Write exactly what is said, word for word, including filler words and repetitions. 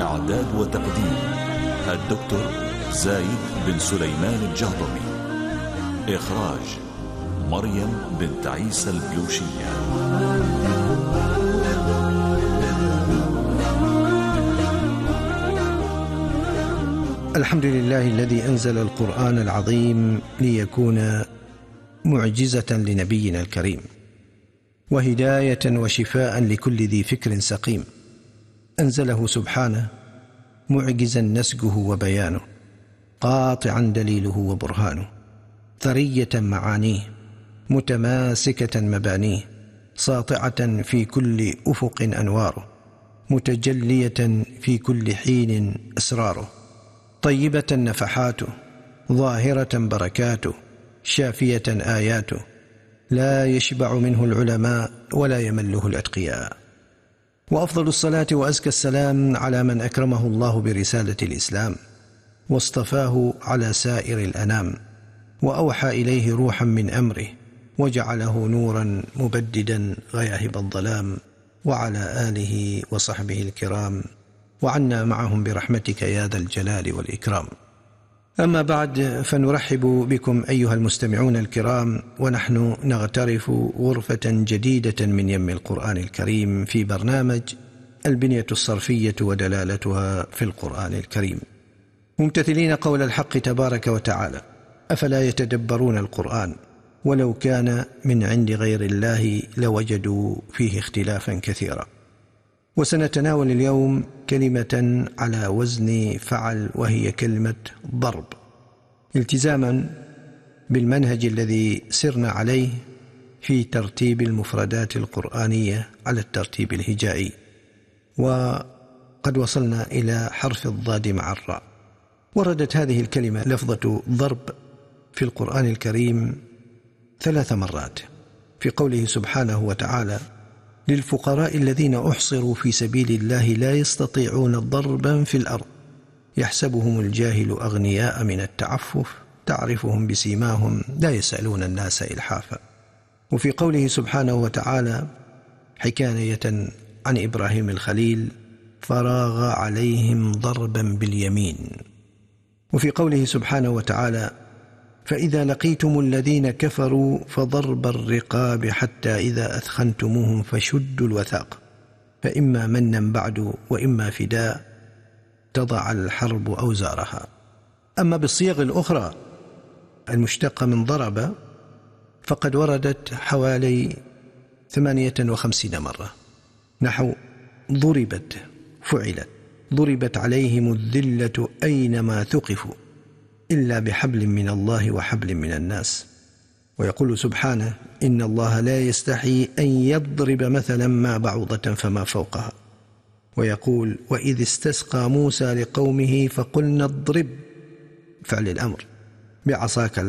إعداد وتقديم الدكتور زايد بن سليمان الجهضمي. إخراج مريم بنت عيسى البلوشية. الحمد لله الذي أنزل القرآن العظيم ليكون معجزة لنبينا الكريم، وهداية وشفاء لكل ذي فكر سقيم. أنزله سبحانه معجزا نسجه وبيانه، قاطعا دليله وبرهانه، ثرية معانيه، متماسكة مبانيه، ساطعة في كل أفق أنواره، متجلية في كل حين أسراره، طيبة نفحاته، ظاهرة بركاته، شافية آياته، لا يشبع منه العلماء ولا يمله الأتقياء. وأفضل الصلاة وأزكى السلام على من أكرمه الله برسالة الإسلام، واصطفاه على سائر الأنام، وأوحى إليه روحا من أمره، وجعله نورا مبددا غياهب الظلام، وعلى آله وصحبه الكرام، وعنا معهم برحمتك يا ذا الجلال والإكرام. أما بعد، فنرحب بكم أيها المستمعون الكرام، ونحن نغترف غرفة جديدة من يم القرآن الكريم في برنامج البنية الصرفية ودلالتها في القرآن الكريم، ممتثلين قول الحق تبارك وتعالى: أفلا يتدبرون القرآن ولو كان من عند غير الله لوجدوا فيه اختلافا كثيرا. وسنتناول اليوم كلمة على وزن فعل، وهي كلمة ضرب، التزاما بالمنهج الذي سرنا عليه في ترتيب المفردات القرآنية على الترتيب الهجائي. وقد وصلنا إلى حرف الضاد مع الراء. وردت هذه الكلمة لفظة ضرب في القرآن الكريم ثلاث مرات، في قوله سبحانه وتعالى: للفقراء الذين أحصروا في سبيل الله لا يستطيعون ضربا في الأرض يحسبهم الجاهل أغنياء من التعفف تعرفهم بسيماهم لا يسألون الناس إلحافا. وفي قوله سبحانه وتعالى حكاية عن إبراهيم الخليل: فراغ عليهم ضربا باليمين. وفي قوله سبحانه وتعالى: فإذا لقيتم الذين كفروا فضرب الرقاب حتى إذا أثخنتموهم فشدوا الوثاق فإما منا بعد وإما فداء تضع الحرب أوزارها. أما بالصيغ الأخرى المشتقة من ضرب فقد وردت حوالي ثمانية وخمسين مرة، نحو ضربت، فعلت، ضربت عليهم الذلة أينما ثقفوا إلا بحبل من الله وحبل من الناس. ويقول سبحانه: إن الله لا يستحي أن يضرب مثلا ما بعوضة فما فوقها. ويقول: وإذ استسقى موسى لقومه فقلنا اضرب، فعل الأمر، بعصاك